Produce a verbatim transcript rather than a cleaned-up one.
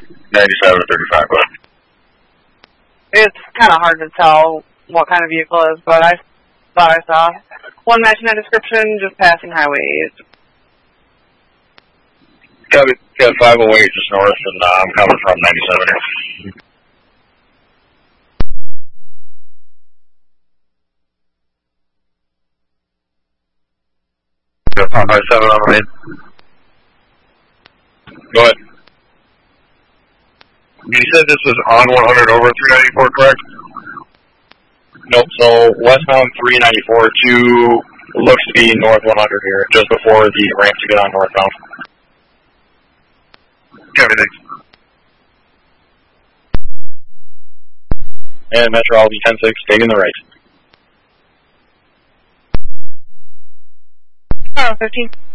ninety-seven to thirty-five, but it's kind of hard to tell what kind of vehicle it is, but I thought I saw one matching that description just passing highways. Got got five oh eight just north, and uh, I'm coming from ninety-seven here. Got five seven on it. Go ahead. You said this was on one hundred over three ninety-four, correct? Nope, so westbound three ninety-four to looks to be north one hundred here, just before the ramp to get on northbound. Everything. And Metro, I'll be ten six, taking the right. Oh, fifteen.